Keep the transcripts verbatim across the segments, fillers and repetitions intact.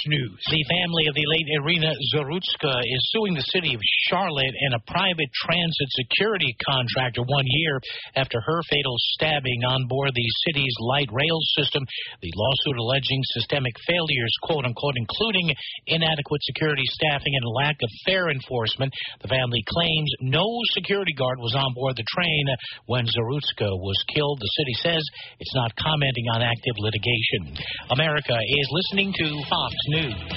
News. The family of the late Irina Zarutska is suing the city of Charlotte and a private transit security contractor one year after her fatal stabbing on board the city's light rail system. The lawsuit alleging systemic failures, quote-unquote, including inadequate security staffing and a lack of fare enforcement. The family claims no security guard was on board the train when Zarutska was killed. The city says it's not commenting on active litigation. America is listening to Fox News.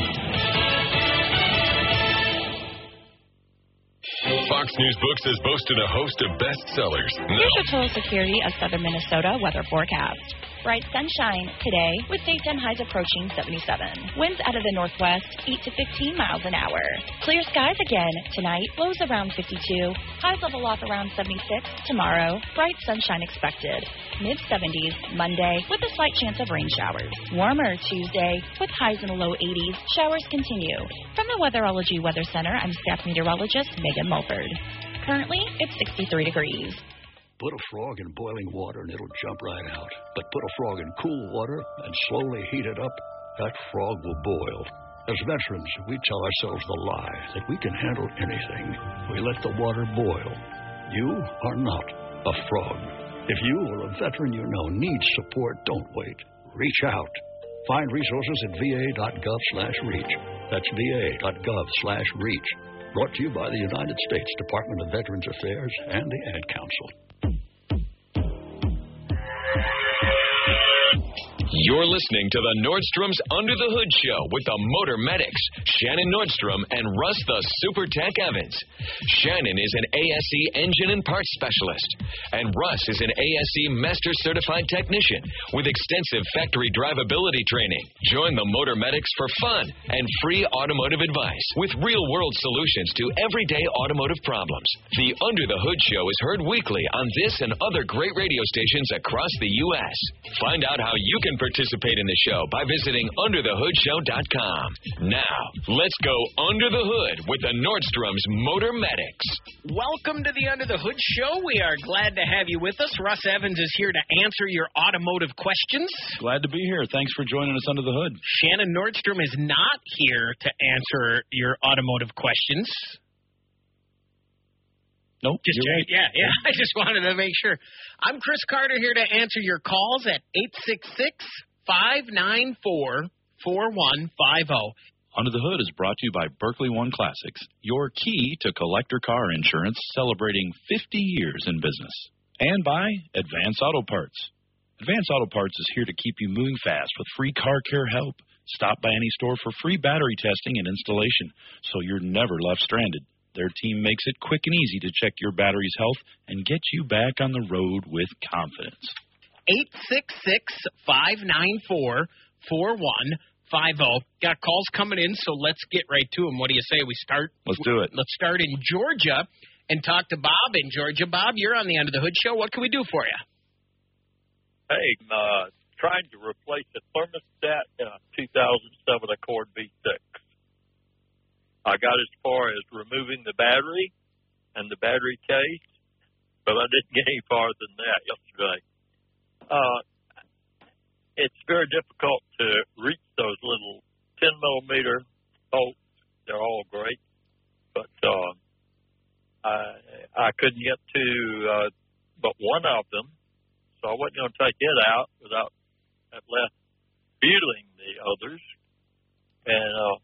Fox News Books has boasted a host of bestsellers. Here's your total security of southern Minnesota weather forecast. Bright sunshine today with daytime highs approaching seventy-seven. Winds out of the northwest, eight to fifteen miles an hour. Clear skies again tonight, lows around fifty-two. Highs level off around seventy-six. Tomorrow, bright sunshine expected. mid-seventies Monday with a slight chance of rain showers. Warmer Tuesday with highs in the low eighties. Showers continue. From the Weatherology Weather Center, I'm staff meteorologist Megan Mulford. Currently, it's sixty-three degrees. Put a frog in boiling water and it'll jump right out. But put a frog in cool water and slowly heat it up, that frog will boil. As veterans, we tell ourselves the lie that we can handle anything. We let the water boil. You are not a frog. If you or a veteran you know needs support, don't wait. Reach out. Find resources at va.gov slash reach. That's va.gov slash reach. Brought to you by the United States Department of Veterans Affairs and the Ad Council. You're listening to the Nordstrom's Under the Hood Show with the Motor Medics, Shannon Nordstrom and Russ the Super Tech Evans. Shannon is an A S E engine and parts specialist, and Russ is an A S E Master Certified Technician with extensive factory drivability training. Join the Motor Medics for fun and free automotive advice with real-world solutions to everyday automotive problems. The Under the Hood Show is heard weekly on this and other great radio stations across the U S Find out how you can participate in the show by visiting under the hood show dot com. Now, let's go under the hood with the Nordstrom's Motor Medics. Welcome to the Under the Hood Show. We are glad to have you with us. Russ Evans is here to answer your automotive questions. Glad to be here. Thanks for joining us under the hood. Shannon Nordstrom is not here to answer your automotive questions. Nope. Just right. Yeah, yeah. I just wanted to make sure. I'm Chris Carter here to answer your calls at eight six six, five nine four, four one five zero. Under the Hood is brought to you by Berkeley One Classics, your key to collector car insurance, celebrating fifty years in business. And by Advance Auto Parts. Advance Auto Parts is here to keep you moving fast with free car care help. Stop by any store for free battery testing and installation, so you're never left stranded. Their team makes it quick and easy to check your battery's health and get you back on the road with confidence. eight six six, five nine four, four one five zero. Got calls coming in, so let's get right to them. What do you say we start? Let's do it. Let's start in Georgia and talk to Bob in Georgia. Bob, you're on the Under the Hood Show. What can we do for you? Hey, uh, trying to replace a thermostat in a two thousand seven Accord V six. I got as far as removing the battery and the battery case, but I didn't get any farther than that yesterday. Uh, it's very difficult to reach those little ten millimeter bolts. They're all great, but uh, I I couldn't get to uh, but one of them, so I wasn't going to take it out without at left feeling the others, and. Uh,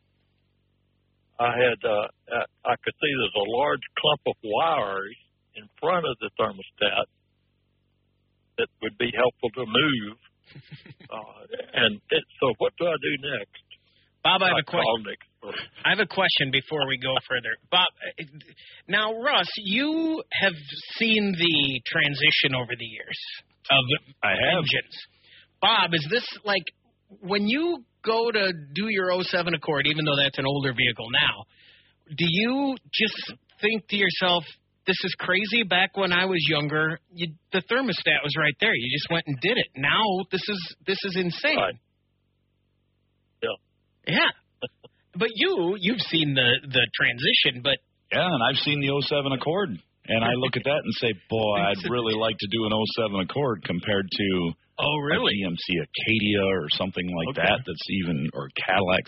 I had, uh, I could see there's a large clump of wires in front of the thermostat that would be helpful to move. uh, and it, so what do I do next? Bob, I have I a question. I have a question before we go further. Bob, now, Russ, you have seen the transition over the years of I have. engines. Bob, is this like when you go to do your oh seven Accord, even though that's an older vehicle now, do you just think to yourself, this is crazy? Back when I was younger, you, the thermostat was right there. You just went and did it. Now this is this is insane. Right. Yeah. Yeah. But you, you've seen the, the transition, but... Yeah, and I've seen the oh seven Accord, and I look at that and say, boy, I'd really like to do an oh seven Accord compared to... Oh, really? A G M C Acadia or something like okay. that that's even, or Cadillac